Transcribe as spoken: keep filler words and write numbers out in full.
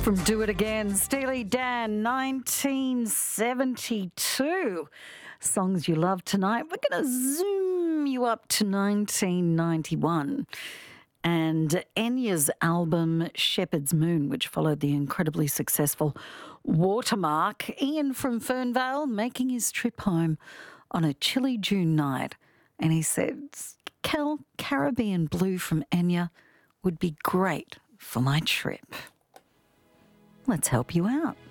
From Do It Again, Steely Dan, nineteen seventy-two. Songs you love tonight. We're going to zoom you up to nineteen ninety-one. And Enya's album Shepherd's Moon, which followed the incredibly successful Watermark. Ian from Fernvale making his trip home on a chilly June night. And he said, Cal, Caribbean Blue from Enya would be great for my trip. Let's help you out.